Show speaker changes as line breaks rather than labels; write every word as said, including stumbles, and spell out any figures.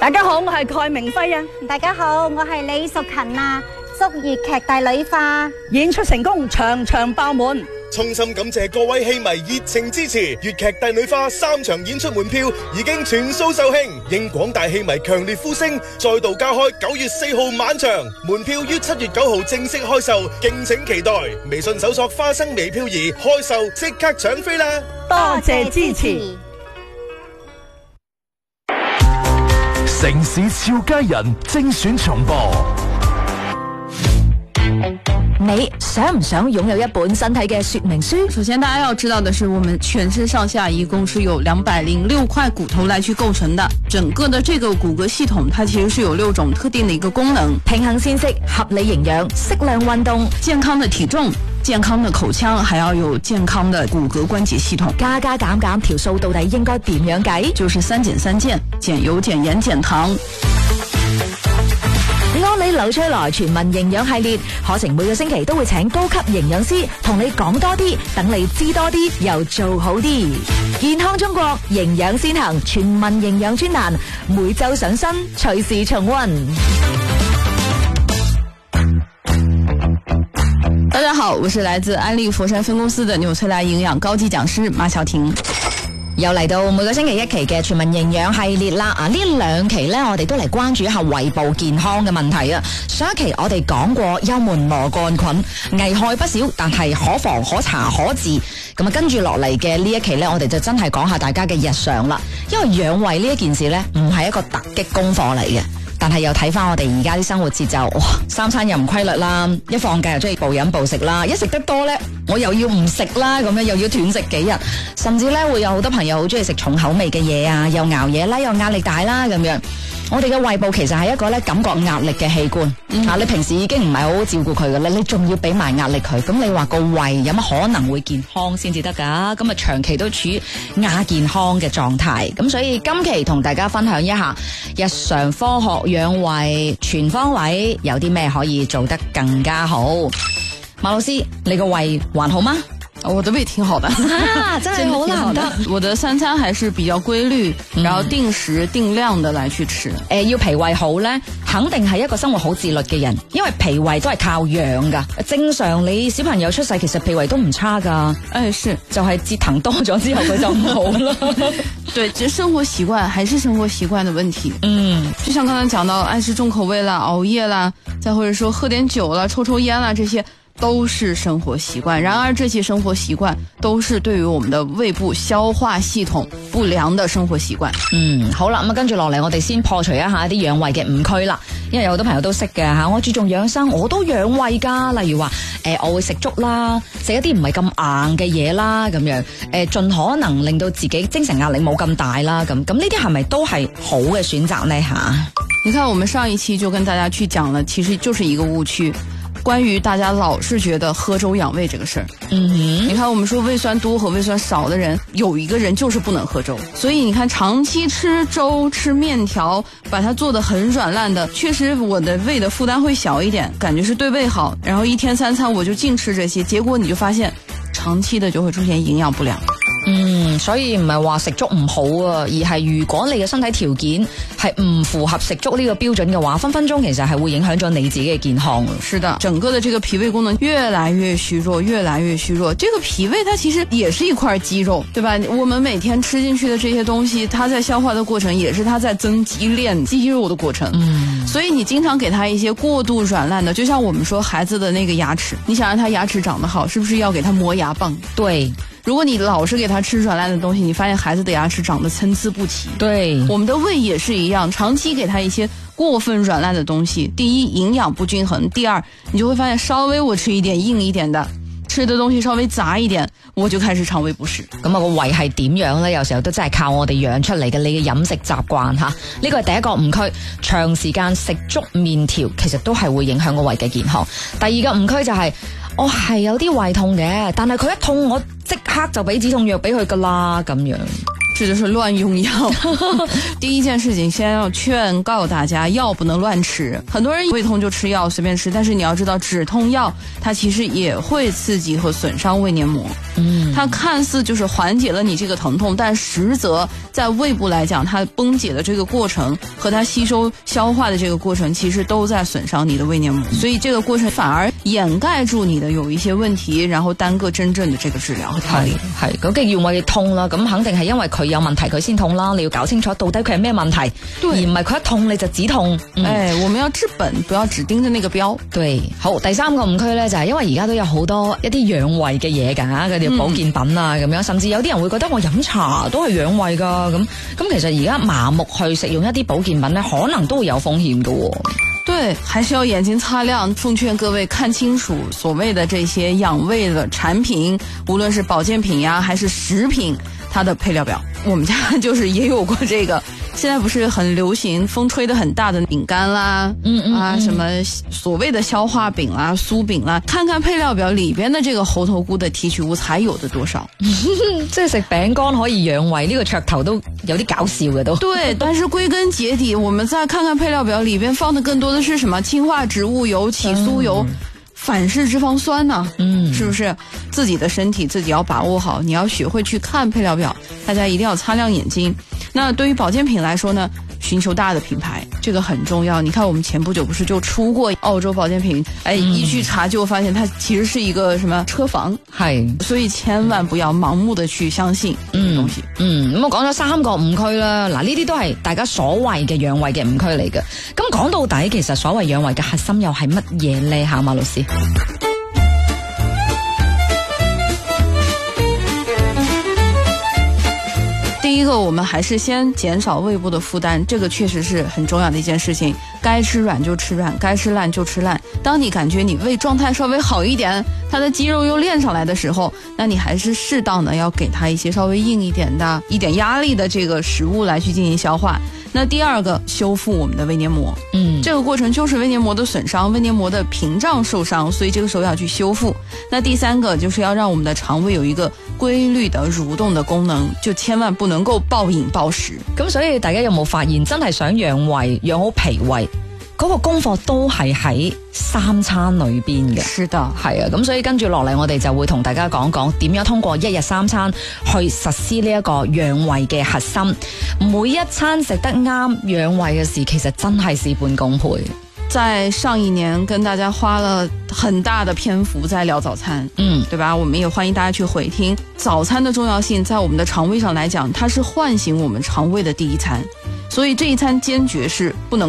大家好，我係蓋明輝啊！
大家好，我係李淑勤啊！祝粵劇大女化
演出成功，場場爆滿。
衷心感謝各位戲迷熱情支持，粵劇帝女花三場演出門票已經全數售罄，應廣大戲迷強烈呼聲，再度加開九月四號晚場，門票於七月九號正式開售，敬請期待。微信搜索花生微漂兒開售，即刻搶飛啦！
多謝支持。
城市俏佳人精選重播。
你想唔想擁有一本身體嘅說明書？
首先大家要知道的是，我們全身上下一共是有兩百零六塊骨頭來去構成的，整個的這個骨骼系統它其實是有六種特定的一個功能，
平衡膳食、合理營養、適量運動、
健康的體重、健康的口腔，還要有健康的骨骼關節系統。
加加減減條數到底應該點樣計？
就是三減三健，減油、減鹽、減糖。
安利流出來全民營養系列課程，每個星期都會請高級營養師同你講多啲，等你知多啲又做好啲。健康中國，營養先行，全民營養專欄每周上新，隨時重溫。
大家好，我是來自安利佛山分公司的紐崔萊營養高級講師馬曉婷。
又嚟到每個星期一期嘅全民營養系列啦！啊，呢兩期呢，我哋都嚟關注一下胃部健康嘅問題啊。上一期我哋講過幽門螺桿菌危害不少，但係可防可查可治。咁啊，跟住落嚟嘅呢一期呢，我哋就真係講下大家嘅日常啦。因為養胃呢一件事呢，唔係一個突擊功課嚟嘅。但係又睇翻我哋而家啲生活節奏，哇！三餐又唔規律啦，一放假又中意暴飲暴食啦，一食得多呢，我又要唔食啦，咁樣又要斷食幾日，甚至呢會有好多朋友好中意食重口味嘅嘢啊，又熬夜啦，又壓力大啦，咁樣。我哋嘅胃部其實係一個咧感覺壓力嘅器官，嗯、啊，你平時已經唔係好好照顧佢嘅咧，你仲要俾埋壓力佢，咁你話個胃有乜可能會健康先至得噶？咁啊長期都處於亞健康嘅狀態，咁所以今期同大家分享一下日常科學養胃全方位有啲咩可以做得更加好。馬老師，你個胃還好嗎？
我的胃挺好的
啊，真係好難得。
我的三餐還是比較規律，然後定時定量的來去吃。誒、
呃，要脾胃好呢，肯定係一個生活好自律嘅人，因為脾胃都係靠養噶。正常你小朋友出世，其實脾胃都唔差噶。
誒，是，
就係折騰多咗之後佢就唔好啦。
對，其實生活習慣還是生活習慣的問題。
嗯，
就像剛才講到愛吃重口味啦、熬夜啦，再或者說喝點酒啦、抽抽煙啦，這些都是生活習慣。然而這些生活習慣都是對於我們的胃部消化系統不良的生活習慣。
嗯，好啦，咁啊跟住落嚟我哋先破除一下啲養胃嘅誤區啦。因為有好多朋友都識嘅吓，我注重養生，我都養胃噶。例如話誒、呃，我會食粥啦，食一啲唔係咁硬嘅嘢啦，咁樣誒，盡、呃、可能令到自己精神壓力冇咁大啦。咁咁呢啲係咪都係好嘅選擇呢？吓？
你看我們上一期就跟大家去講了，其實就是一個誤區。關於大家老是覺得喝粥養胃這個事兒，
嗯哼，
你看我們說胃酸多和胃酸少的人，有一個人就是不能喝粥。所以你看長期吃粥吃麵條，把它做得很軟爛的，確實我的胃的負擔會小一點，感覺是對胃好。然後一天三餐我就淨吃這些，結果你就發現長期的就會出現營養不良。
嗯，所以唔係話食粥唔好啊，而係如果你嘅身體條件係唔符合食粥呢個標準嘅話，分分鐘其實係會影響咗你自己嘅健康。
是的，整個的這個脾胃功能越來越虛弱，越來越虛弱。這個脾胃它其實也是一塊肌肉，對吧？我們每天吃進去的這些東西，它在消化的過程，也是它在增肌練肌肉的過程。嗯，所以你經常給它一些過度軟爛的，就像我們說孩子的那個牙齒，你想讓他牙齒長得好，是不是要給他磨牙棒？
對。
如果你老是給他吃軟爛的東西，你發現孩子的牙齒長得參差不齊。
對，
我們的胃也是一樣，長期給他一些過分軟爛的東西，第一營養不均衡，第二你就會發現稍微我吃一點硬一點的，吃的東西稍微雜一點，我就開始腸胃不適。
咁啊個胃係點樣呢？有時候都真係靠我哋養出嚟嘅，你嘅飲食習慣吓，呢個係第一個誤區。長時間食粥麵條，其實都係會影響個胃嘅健康。第二個誤區就係、是。我係有啲胃痛嘅，但係佢一痛我即刻就俾止痛藥俾佢噶啦，咁樣。
這就是亂用藥。第一件事情，先要勸告大家，藥不能亂吃。很多人胃痛就吃藥，隨便吃，但是你要知道，止痛藥它其實也會刺激和損傷胃黏膜。
嗯，
它看似就是缓解了你这个疼痛，但实则在胃部来讲，它崩解的这个过程和它吸收消化的这个过程，其实都在损伤你的胃黏膜，所以这个過程反而掩蓋住你的有一些問題，然後耽誤真正的這個治療和調理。
係咁，既然胃痛啦，咁肯定係因為佢有問題佢先痛啦，你要搞清楚到底佢係咩問題，而唔係佢一痛你就止痛。嗯、
哎，我們要治本，不要只盯着那個標。
對，好，第三個誤區咧就係因為而家都有好多一啲養胃嘅嘢㗎，嗰啲保健品啊咁樣，甚至有啲人會覺得我飲茶都係養胃㗎，咁咁其實而家麻木去食用一啲保健品咧，可能都會有風險㗎。
對，還是要眼睛擦亮，奉勸各位看清楚所謂的這些養胃的產品，無論是保健品呀還是食品，它的配料表。我們家就是也有過這個，現在不是很流行風吹得很大的餅乾啦，嗯嗯啊，什麼所謂的消化餅啦、酥餅啦，看看配料表裏邊的這個猴頭菇的提取物才有的多少。
即係食餅乾可以養胃，呢個噱頭都有啲搞笑嘅都。
對，但是歸根結底，我們再看看配料表裏邊放的更多的是什麼？氫化植物油、起酥油。嗯反式脂肪酸呢、啊？嗯，是不是自己的身體自己要把握好？你要學會去看配料表，大家一定要擦亮眼睛。那對於保健品來說呢，尋求大的品牌，這個很重要。你看我們前不久不是就出過澳洲保健品，哎，嗯、一去查就發現它其實是一個什麼車房，係，所以千萬不要盲目的去相信呢個東西。嗯，咁、嗯、我講咗三個誤區啦，嗱呢啲都係大家所謂嘅養胃嘅誤區嚟嘅。咁講到底，其實所謂養胃嘅核心又係乜嘢呢？嚇，馬老師。第一個，我們還是先減少胃部的負擔，這個確實是很重要的一件事情。該吃軟就吃軟，該吃爛就吃爛。當你感覺你胃狀態稍微好一點，它的肌肉又練上來的時候，那你還是適當的要給它一些稍微硬一點的、一點壓力的這個食物來去進行消化。那第二個，修復我們的胃黏膜，嗯，這個過程就是胃黏膜的損傷，胃黏膜的屏障受傷，所以這個時候要去修復。那第三個就是要讓我們的腸胃有一個規律的蠕動的功能，就千萬不能夠暴飲暴食。咁所以大家有冇發現，真係想養胃、養好脾胃，嗰個功課都係喺三餐裏邊嘅。是的，係啊，咁所以跟住落嚟，我哋就會同大家講講點樣通過一日三餐去實施呢一個養胃嘅核心。每一餐食得啱養胃嘅事，其實真係事半功倍。在上一年跟大家花了很大的篇幅在聊早餐，嗯，對吧？我們也歡迎大家去回聽早餐的重要性，在我們的腸胃上來講，它是喚醒我們腸胃的第一餐，所以這一餐堅決是不能